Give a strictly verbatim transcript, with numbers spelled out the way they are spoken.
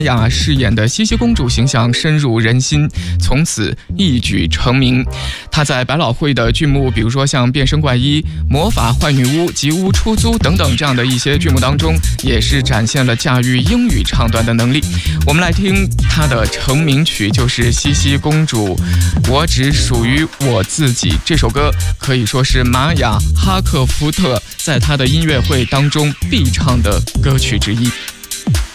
雅饰演的西西公主形象深入人心，从此一举成名。她在百老汇的剧目，比如说像《变身怪医》《魔法坏女巫》《吉屋出租》等等这样的一些剧目当中，也是展现了驾驭英语唱段的能力。我们来听她的成名曲，就是《西西公主我只属于我自己》这首歌，可以说是玛雅哈克福特在她的音乐会当中必唱的歌曲之一。